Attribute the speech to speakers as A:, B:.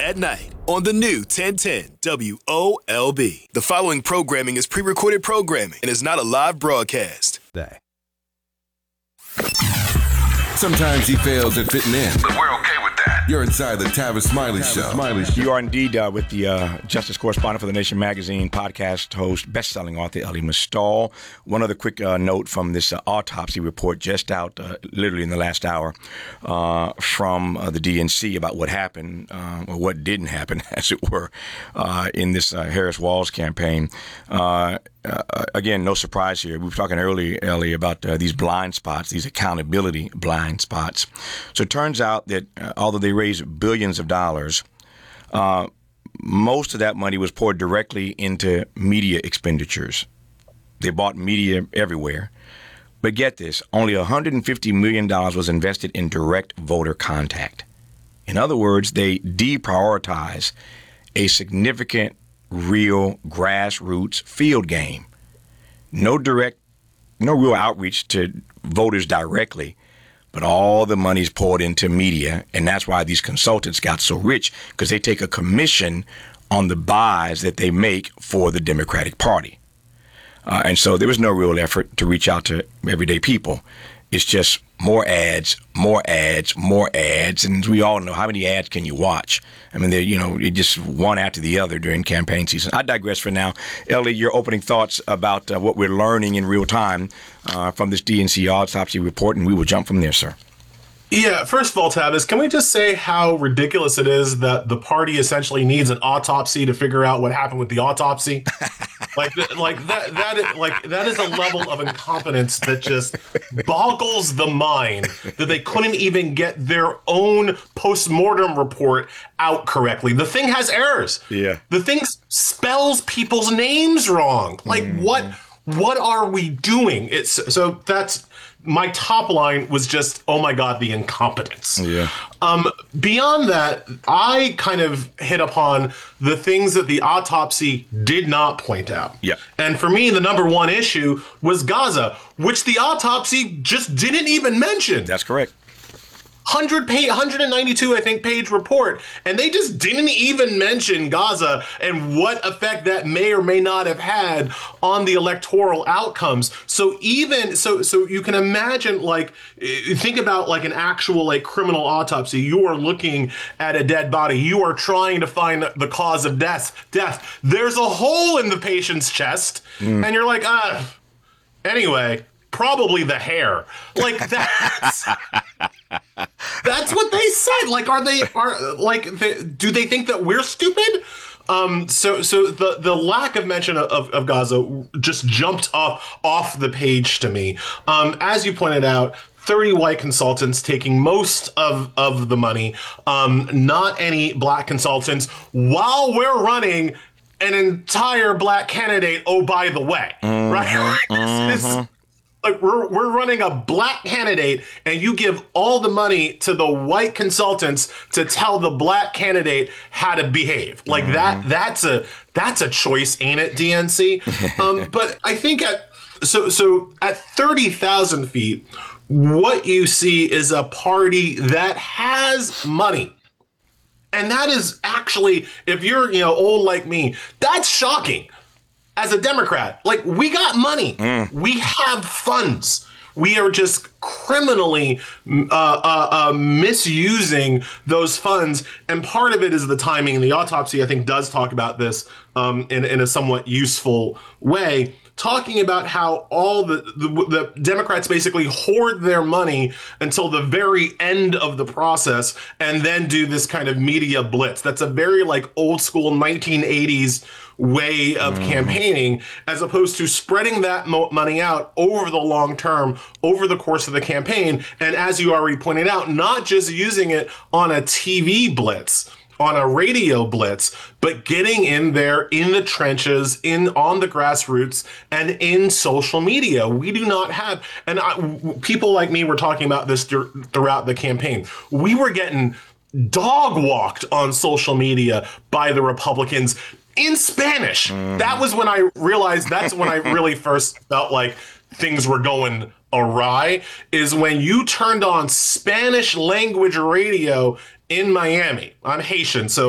A: at night on the new 1010 WOLB. The following programming is pre-recorded programming and is not a live broadcast.
B: Sometimes he fails at fitting in,
C: but we're okay with that.
B: You're inside the Tavis Smiley Show.
D: You are indeed with the Justice Correspondent for The Nation magazine, podcast host, best-selling author Elie Mystal. One other quick note from this autopsy report just out literally in the last hour from the DNC about what happened, or what didn't happen, as it were, in this Harris-Walz campaign. Again, no surprise here. We were talking earlier, Elie, about these blind spots, these accountability blind spots. So it turns out that although they raised billions of dollars, most of that money was poured directly into media expenditures. They bought media everywhere. But get this, only $150 million was invested in direct voter contact. In other words, they deprioritized a significant real grassroots field game. No real outreach to voters directly, but all the money's poured into media, and that's why these consultants got so rich, because they take a commission on the buys that they make for the Democratic Party. And so there was no real effort to reach out to everyday people. It's just more ads, more ads, more ads. And we all know, how many ads can you watch? I mean, they're just one after the other during campaign season. I digress for now. Elie, your opening thoughts about what we're learning in real time from this DNC autopsy report, and we will jump from there, sir.
E: Yeah, first of all, Tavis, can we just say how ridiculous it is that the party essentially needs an autopsy to figure out what happened with the autopsy? That is a level of incompetence that just boggles the mind that they couldn't even get their own post-mortem report out correctly. The thing has errors. Yeah. The thing spells people's names wrong. What are we doing? So that's my top line was just, oh my God, the incompetence. Yeah. Beyond that, I kind of hit upon the things that the autopsy did not point out. Yeah. And for me, the number one issue was Gaza, which the autopsy just didn't even mention.
D: That's correct.
E: 192, I think, page report, and they just didn't even mention Gaza and what effect that may or may not have had on the electoral outcomes. So even so you can imagine, think about an actual criminal autopsy. You are looking at a dead body. You are trying to find the cause of death. There's a hole in the patient's chest, and you're like, anyway, probably the hair. That's what they said. Do they think that we're stupid? So the lack of mention of Gaza just jumped off the page to me. As you pointed out, 30 white consultants taking most of the money, not any black consultants, while we're running an entire black candidate. Oh, by the way, right? We're running a black candidate, and you give all the money to the white consultants to tell the black candidate how to behave. That's a choice, ain't it, DNC? But I think at 30,000 feet, what you see is a party that has money. And that is actually, if you're old like me, that's shocking. As a Democrat, we got money. We have funds. We are just criminally misusing those funds. And part of it is the timing. And the autopsy, I think, does talk about this in a somewhat useful way, talking about how all the Democrats basically hoard their money until the very end of the process and then do this kind of media blitz. That's a very old school 1980s way of campaigning, as opposed to spreading that money out over the long term, over the course of the campaign. And as you already pointed out, not just using it on a TV blitz, on a radio blitz, but getting in there in the trenches, on the grassroots, and in social media. We do not have, and people like me were talking about this throughout the campaign. We were getting dog walked on social media by the Republicans in Spanish. That was when I realized, that's when I really first felt like things were going awry, is when you turned on Spanish language radio in Miami. I'm Haitian, so